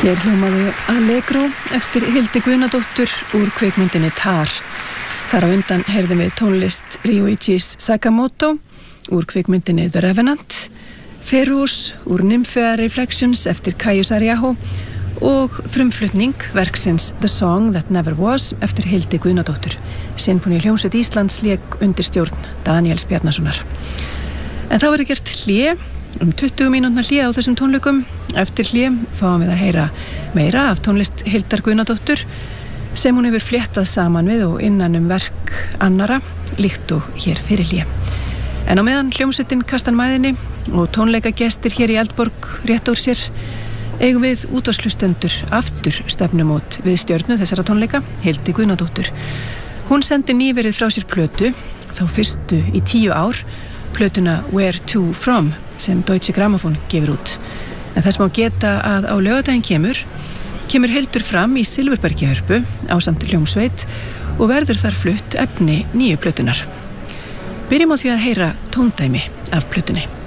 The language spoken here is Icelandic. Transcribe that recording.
Hér hljómaði Allegro eftir Hildi Guðnadóttur úr kvikmyndinni Tar. Þar á undan heyrðum við tónlist Ryuichis Sakamoto úr kvikmyndinni The Revenant, Ferus úr Nymphea Reflections eftir Kaiju Saariaho og frumflutning verksins The Song That Never Was eftir Hildi Guðnadóttur. Sinfóníuhljómsveit Íslands lék undir stjórn Daníels Bjarnasonar. En þá verður gert hlé, 20 mínútna hlé á þessum tónleikum. Eftir hlé fáum við að heyra meira af tónlist Hildar Guðnadóttur sem hún hefur fléttað saman við og innan verk annara, líkt og hér fyrir hlé. En á meðan hljómsveitin kastar mæðinni og tónleikagestir hér í Eldborg rétt úr sér, eigum við útvarpshlustendur aftur stefnumót við stjörnu þessara tónleika, Hildi Guðnadóttur. Hún sendi nýverið frá sér plötu, þá fyrstu í 10 ár, plötuna Where To From sem Deutsche Grammophon gefur út. En þess má geta að á laugardaginn kemur Hildur fram í Silfurbergi-hörpu ásamt hljómsveit og verður þar flutt efni nýju plötunar. Byrjum á því að heyra tóndæmi af plötunni.